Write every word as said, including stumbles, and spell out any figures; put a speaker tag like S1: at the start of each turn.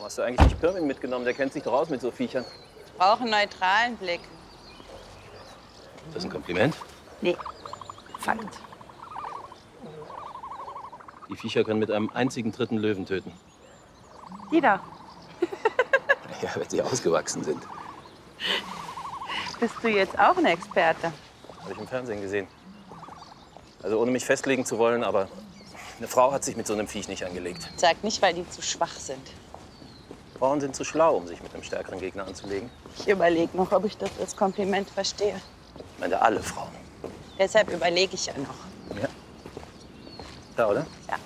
S1: Warum hast du eigentlich nicht Pirmin mitgenommen? Der kennt sich doch aus mit so Viechern.
S2: Ich brauche einen neutralen Blick.
S1: Ist das ein Kompliment?
S2: Nee, Fakt.
S1: Die Viecher können mit einem einzigen dritten Löwen töten.
S2: Die da.
S1: Ja, wenn sie ausgewachsen sind.
S2: Bist du jetzt auch ein Experte?
S1: Habe ich im Fernsehen gesehen. Also ohne mich festlegen zu wollen, aber eine Frau hat sich mit so einem Viech nicht angelegt.
S2: Sag nicht, weil die zu schwach sind.
S1: Frauen sind zu schlau, um sich mit einem stärkeren Gegner anzulegen.
S2: Ich überlege noch, ob ich das als Kompliment verstehe.
S1: Ich meine, alle Frauen.
S2: Deshalb überlege ich ja noch.
S1: Ja. Ja, oder?
S2: Ja.